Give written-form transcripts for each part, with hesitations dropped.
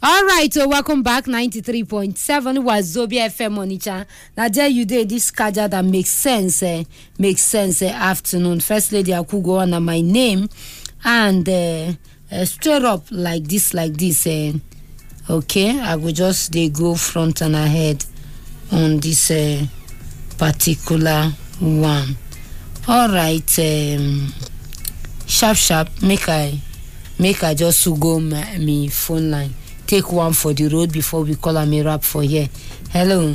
All right, so welcome back. 93.7 Wazobia FM Onitsha. Now there you did this kaja that makes sense. Afternoon. First Lady Akugo on my name, and straight up like this. Okay, I will just go front and ahead on this particular one. All right, sharp. Make I just go me phone line. Take one for the road before we call a wrap for here. Hello.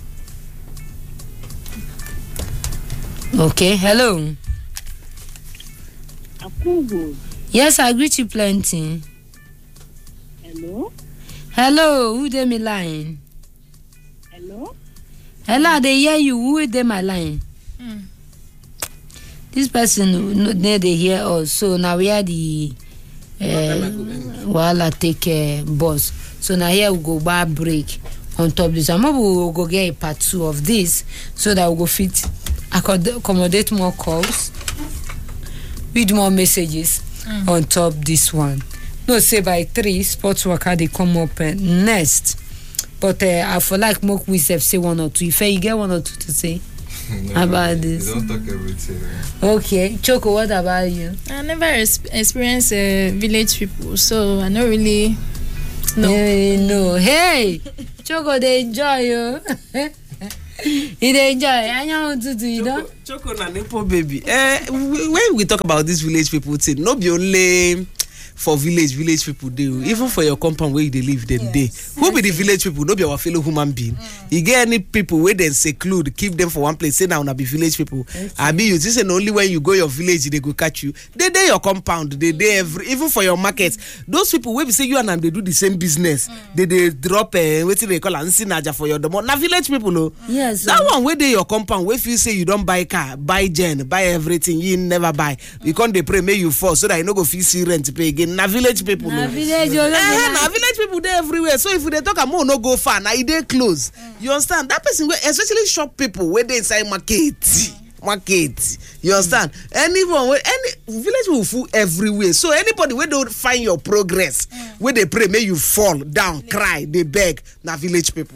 Okay, hello. Akugo. Yes, I greet you plenty. Hello, who dey me line? Hello, they hear you. Who dey my line? This person they hear us. So now we are the while I take bus. So now here we go bar break on top this. I'm will go get a part 2 of this so that we go fit accommodate more calls with more messages on top this one. No, say by 3 sports worker they come up next. But I feel like more we say 1 or 2. If you get 1 or 2 to say about this. You don't talk everything. Okay, Choco, what about you? I never experienced village people, so I don't really know. No. Hey, Choco, they enjoy you. They enjoy. I know what to do, you know. Choco na nepo baby. When we talk about this village people thing, no be only for village people do. Even for your compound where they live, then they. Who be the village people? No be our fellow human being. You get any people where they seclude, keep them for one place, say now na be village people. I be you. This is only when you go your village they go catch you. They your compound. They even for your market. Those people where we say you and them they do the same business. They drop what they call ansinaja for your demo. Na village people no. Yes. That one where they your compound where if you say you don't buy car, buy gen, buy everything, you never buy. You can't they pray may you fall so that you no go feel see rent to pay again. Na village people Na no. village, Na village people they everywhere. So if they talk more no go far, now they close. You understand? That person especially shop people where they inside market. You understand? Anyone where any village will fool everywhere. So anybody where don't find your progress, where they pray may you fall down, cry, they beg. Na village people.